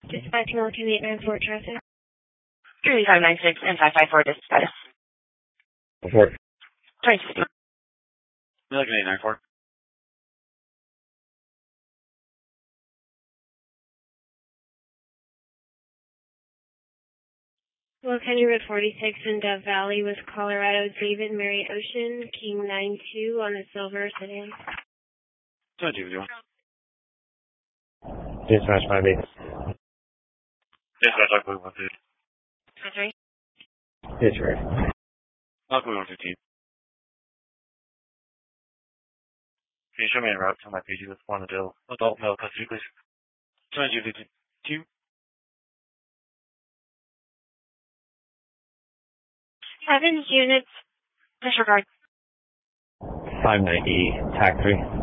Dispatch Milwaukee 894 traffic. 3596 and 554 dispatch. Report. 2050. Milligan 894. Will County Road 46 in Dove Valley, West Colorado, David Mary Ocean, King 92 on a silver sedan. 2251. Dispatch 5-8. Dispatch Lockwood 115. 23. Dispatch. Lockwood 115. Can you show me a route to my PG with one adult male custody, please? 2252. 7 units. Disregard. 590, TAC 3.